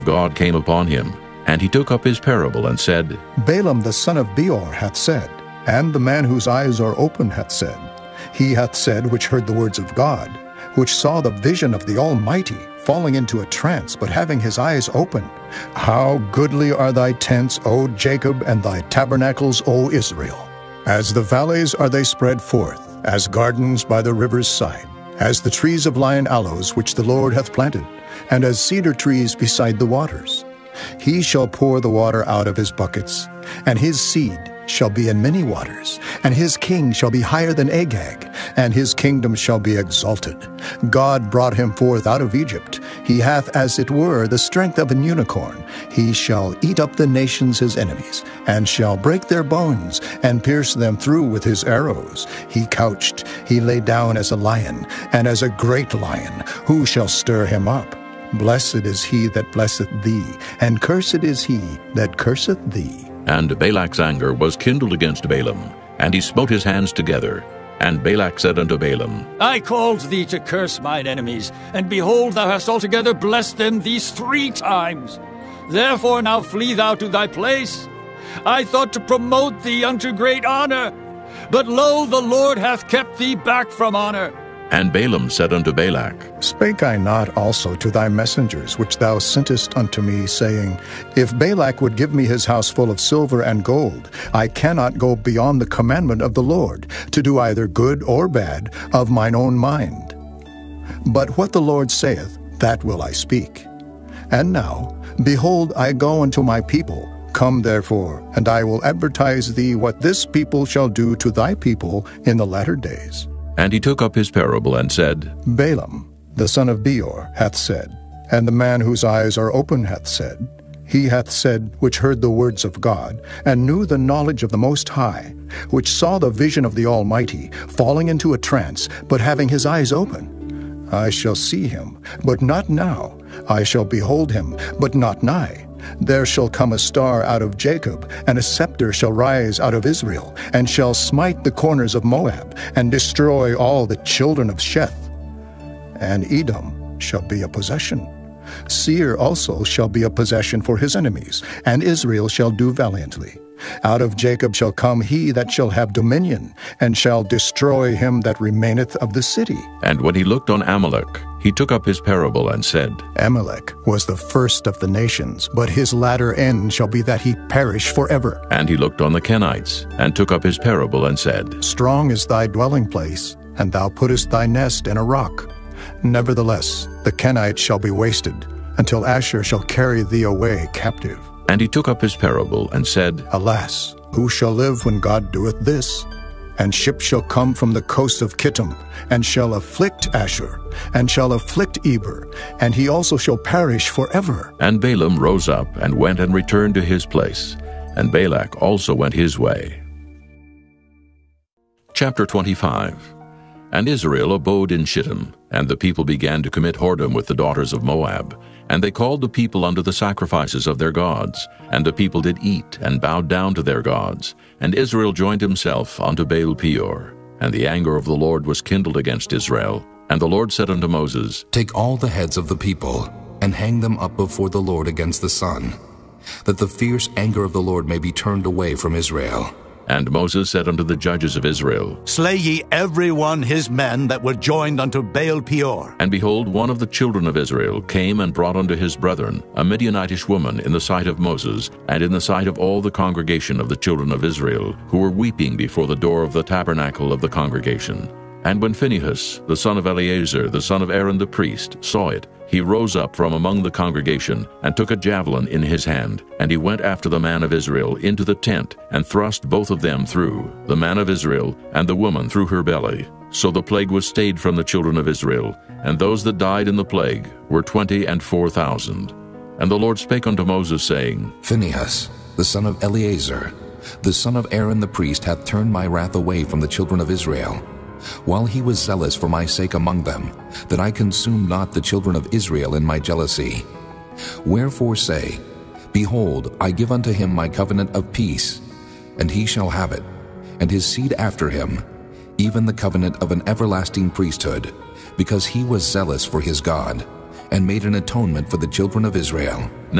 God came upon him, and he took up his parable and said, Balaam the son of Beor hath said, and the man whose eyes are open hath said, he hath said which heard the words of God, which saw the vision of the Almighty, falling into a trance, but having his eyes open. How goodly are thy tents, O Jacob, and thy tabernacles, O Israel! As the valleys are they spread forth, as gardens by the river's side, as the trees of lion aloes which the Lord hath planted, and as cedar trees beside the waters. He shall pour the water out of his buckets, and his seed shall be in many waters, and his king shall be higher than Agag, and his kingdom shall be exalted. God brought him forth out of Egypt. He hath as it were the strength of an unicorn. He shall eat up the nations his enemies, and shall break their bones, and pierce them through with his arrows. He couched, he lay down as a lion, and as a great lion. Who shall stir him up? Blessed is he that blesseth thee, and cursed is he that curseth thee. And Balak's anger was kindled against Balaam, and he smote his hands together. And Balak said unto Balaam, I called thee to curse mine enemies, and behold, thou hast altogether blessed them these 3 times. Therefore now flee thou to thy place. I thought to promote thee unto great honor, but lo, the Lord hath kept thee back from honor. And Balaam said unto Balak, Spake I not also to thy messengers, which thou sentest unto me, saying, If Balak would give me his house full of silver and gold, I cannot go beyond the commandment of the Lord, to do either good or bad of mine own mind. But what the Lord saith, that will I speak. And now, behold, I go unto my people. Come therefore, and I will advertise thee what this people shall do to thy people in the latter days. And he took up his parable and said, Balaam, the son of Beor, hath said, and the man whose eyes are open hath said, he hath said which heard the words of God, and knew the knowledge of the Most High, which saw the vision of the Almighty, falling into a trance, but having his eyes open. I shall see him, but not now. I shall behold him, but not nigh. There shall come a star out of Jacob, and a scepter shall rise out of Israel, and shall smite the corners of Moab, and destroy all the children of Sheth. And Edom shall be a possession. Seir also shall be a possession for his enemies, and Israel shall do valiantly. Out of Jacob shall come he that shall have dominion, and shall destroy him that remaineth of the city. And when he looked on Amalek, he took up his parable and said, Amalek was the first of the nations, but his latter end shall be that he perish forever. And he looked on the Kenites, and took up his parable and said, Strong is thy dwelling place, and thou puttest thy nest in a rock. Nevertheless, the Kenites shall be wasted, until Asshur shall carry thee away captive. And he took up his parable and said, Alas, who shall live when God doeth this? And ships shall come from the coast of Kittim, and shall afflict Asshur, and shall afflict Eber, and he also shall perish forever. And Balaam rose up and went and returned to his place, and Balak also went his way. Chapter 25. And Israel abode in Shittim, and the people began to commit whoredom with the daughters of Moab. And they called the people unto the sacrifices of their gods. And the people did eat, and bowed down to their gods. And Israel joined himself unto Baal Peor. And the anger of the Lord was kindled against Israel. And the Lord said unto Moses, Take all the heads of the people, and hang them up before the Lord against the sun, that the fierce anger of the Lord may be turned away from Israel. And Moses said unto the judges of Israel, Slay ye every one his men that were joined unto Baal Peor. And behold, one of the children of Israel came and brought unto his brethren a Midianitish woman in the sight of Moses, and in the sight of all the congregation of the children of Israel, who were weeping before the door of the tabernacle of the congregation. And when Phinehas, the son of Eleazar, the son of Aaron the priest, saw it, he rose up from among the congregation, and took a javelin in his hand, and he went after the man of Israel into the tent, and thrust both of them through, the man of Israel and the woman through her belly. So the plague was stayed from the children of Israel, and those that died in the plague were 24,000. And the Lord spake unto Moses, saying, Phinehas, the son of Eleazar, the son of Aaron the priest, hath turned my wrath away from the children of Israel, while he was zealous for my sake among them, that I consumed not the children of Israel in my jealousy. Wherefore say, Behold, I give unto him my covenant of peace, and he shall have it, and his seed after him, even the covenant of an everlasting priesthood, because he was zealous for his God, and made an atonement for the children of Israel.